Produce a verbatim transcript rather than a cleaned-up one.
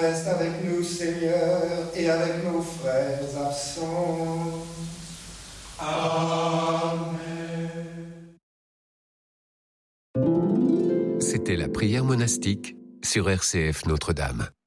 reste avec nous, Seigneur, et avec nos frères absents. Amen. C'était la prière monastique sur R C F Notre-Dame.